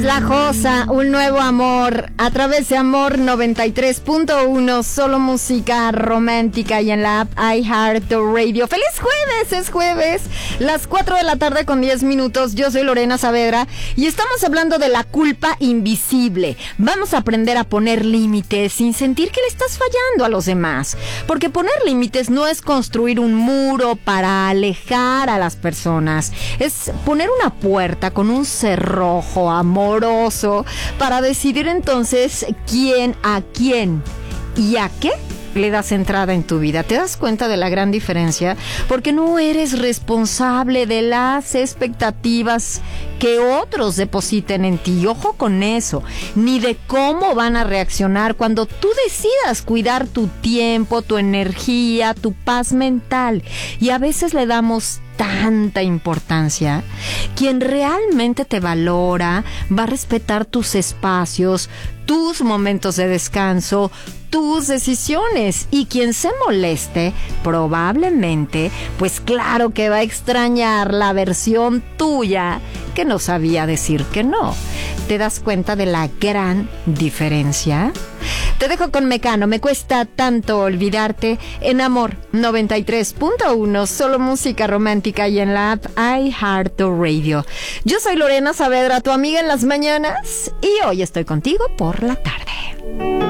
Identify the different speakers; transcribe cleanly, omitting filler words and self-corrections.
Speaker 1: La Josa, un nuevo amor, a través de Amor 93.1, solo música romántica y en la app iHeartRadio. ¡Feliz jueves! Es jueves, las 4 de la tarde con 10 minutos. Yo soy Lorena Saavedra y estamos hablando de la culpa invisible. Vamos a aprender a poner límites sin sentir que le estás fallando a los demás. Porque poner límites no es construir un muro para alejar a las personas. Es poner una puerta con un cerrojo amoroso para decidir entonces quién a quién y a qué le das entrada en tu vida. ¿Te das cuenta de la gran diferencia? Porque no eres responsable de las expectativas que otros depositen en ti. Ojo con eso. Ni de cómo van a reaccionar cuando tú decidas cuidar tu tiempo, tu energía, tu paz mental. Y a veces le damos tanta importancia. Quien realmente te valora va a respetar tus espacios, tus momentos de descanso, tus decisiones, y quien se moleste probablemente, pues claro que va a extrañar la versión tuya que no sabía decir que no. ¿Te das cuenta de la gran diferencia? Te dejo con Mecano, me cuesta tanto olvidarte, en Amor 93.1, solo música romántica y en la app iHeartRadio. Yo soy Lorena Saavedra, tu amiga en las mañanas, y hoy estoy contigo por la tarde.